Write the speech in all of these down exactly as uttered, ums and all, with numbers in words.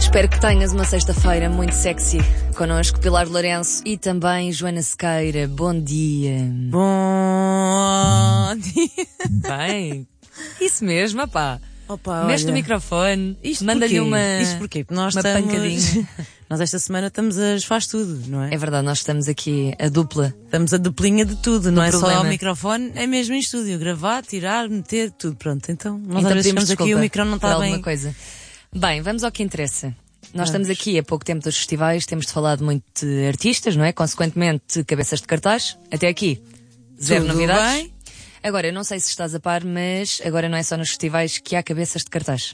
Espero que tenhas uma sexta-feira muito sexy. Connosco Pilar Lourenço e também Joana Sequeira. Bom dia. Bom dia. Bem, isso mesmo, pá. Opa, mexe no olha, microfone, isto manda-lhe porquê? uma, Isto porquê? Porque nós uma estamos... pancadinha. Nós esta semana estamos a faz tudo, não é? É verdade, nós estamos aqui a dupla. Estamos a duplinha de tudo, não é problema. só o microfone, é mesmo em estúdio, gravar, tirar, meter, tudo, pronto. Então, nós Então às vezes pedimos estamos aqui e desculpa o micro não por está alguma bem. coisa. Bem, vamos ao que interessa. Nós Vamos. estamos aqui há pouco tempo dos festivais, temos de falar de muito de artistas, não é? Consequentemente, cabeças de cartaz. Até aqui, zero Tudo novidades. bem? Agora, eu não sei se estás a par, mas agora não é só nos festivais que há cabeças de cartaz.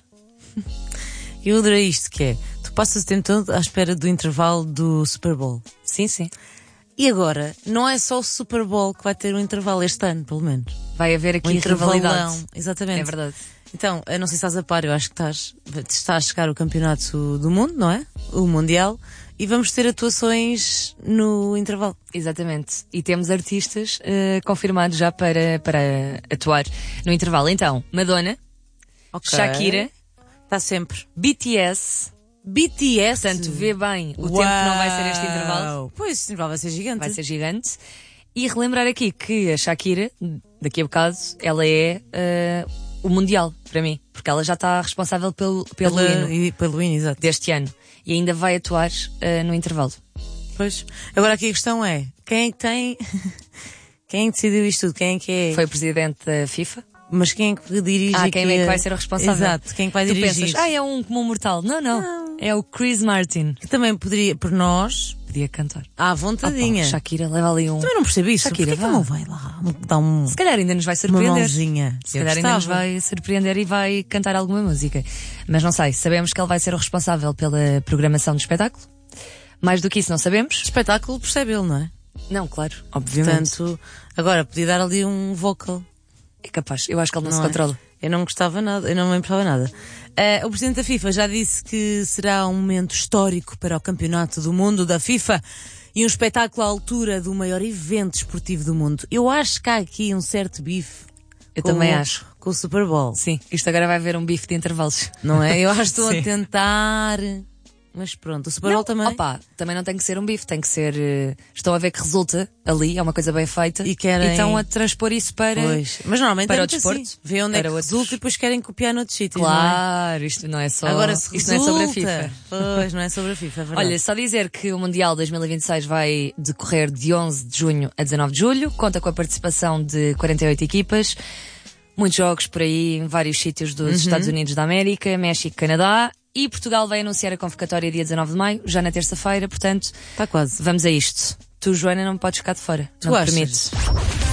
Eu adorei isto que é, tu passas o tempo todo à espera do intervalo do Super Bowl. Sim, sim. E agora, não é só o Super Bowl que vai ter um intervalo este ano, pelo menos. Vai haver aqui Um rivalidade. intervalão, exatamente. É verdade. Então, eu não sei se estás a par, eu acho que estás, está a chegar o campeonato do mundo, não é? O Mundial. E vamos ter atuações no intervalo. Exatamente. E temos artistas uh, confirmados já para, para atuar no intervalo. Então, Madonna, Okay. Shakira, Está sempre. B T S. B T S. Portanto, vê bem o Uau. tempo que não vai ser este intervalo. Pois, este intervalo vai ser gigante. Vai ser gigante. E relembrar aqui que a Shakira, daqui a bocado, ela é uh, o Mundial, para mim. Porque ela já está responsável pelo, pelo Pela, hino e, pelo hino, exato. deste ano. E ainda vai atuar uh, no intervalo. Pois. Agora aqui a questão é, quem é que tem... quem é que decidiu isto tudo? Quem é que é... Foi o presidente da FIFA. Mas quem é que dirige Ah, aqui quem é que a- vai ser o responsável? Exato, quem é que vai Tu dirigir? pensas, ah, é um comum mortal. Não, não, Não. é o Chris Martin. Que também poderia, por nós, Podia cantar. à vontadinha. Opa, Shakira, leva ali um... Também não percebi isso. Shakira, Porquê que vá. ele não vai lá dar um, Se calhar ainda nos vai uma surpreender. mãozinha? Se calhar ainda nos vai surpreender e vai cantar alguma música. Mas não sei, sabemos que ele vai ser o responsável pela programação do espetáculo. Mais do que isso não sabemos. Espetáculo percebe ele, não é? Não, claro, obviamente. Portanto, agora podia dar ali um vocal. É capaz, eu acho que ele não, Não se é? controla. Eu não gostava nada, eu não me importava nada. Uh, o Presidente da FIFA já disse que será um momento histórico para o Campeonato do Mundo da FIFA e um espetáculo à altura do maior evento esportivo do mundo. Eu acho que há aqui um certo bife. Eu com também o- acho. Com o Super Bowl, Sim, isto agora vai haver um bife de intervalos. não é? Eu acho que estou Sim. a tentar... Mas pronto, o Super Bowl também. Opa, também não tem que ser um bife, tem que ser... eh, estão a ver que resulta ali, é uma coisa bem feita. E querem- estão a transpor isso para... Pois. Mas normalmente para é o muito desporto, assim. Vê onde é para que outros- resulta e depois querem copiar noutros sítios, não é? Claro, isto não é só... Agora se isto resulta, não é sobre a FIFA. Pois, não é sobre a FIFA, é verdade. Olha, só dizer que o Mundial dois mil e vinte e seis vai decorrer de onze de junho a dezanove de julho, conta com a participação de quarenta e oito equipas, muitos jogos por aí em vários sítios dos Uhum. Estados Unidos da América, México, Canadá, e Portugal vai anunciar a convocatória dia dezanove de maio, já na terça-feira, portanto, Está quase. vamos a isto. Tu, Joana, não me podes ficar de fora. Tu não te achas? permite.